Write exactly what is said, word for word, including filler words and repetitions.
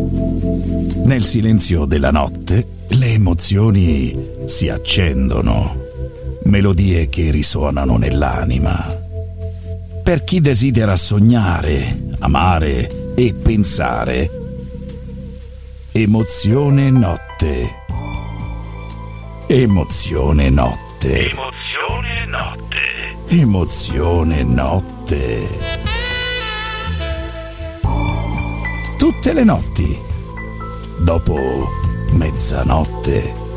Nel silenzio della notte le emozioni si accendono, melodie che risuonano nell'anima. Per chi desidera sognare, amare e pensare, Emozione notte. Emozione notte. Emozione notte. Emozione notte. Tutte le notti, dopo mezzanotte.